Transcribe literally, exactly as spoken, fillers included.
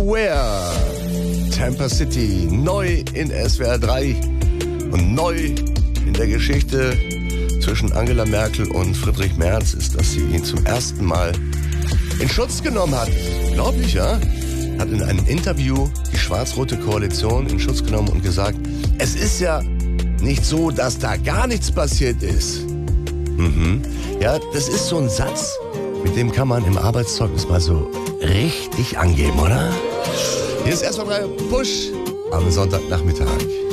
Beware. Tampa City, neu in S W R drei und neu in der Geschichte zwischen Angela Merkel und Friedrich Merz ist, dass sie ihn zum ersten Mal in Schutz genommen hat. Glaublich, ja? Hat in einem Interview die schwarz-rote Koalition in Schutz genommen und gesagt, es ist ja nicht so, dass da gar nichts passiert ist. Mhm. Ja, das ist so ein Satz, mit dem kann man im Arbeitszeugnis mal so richtig angeben, oder? Hier ist S W R drei Push am Sonntagnachmittag.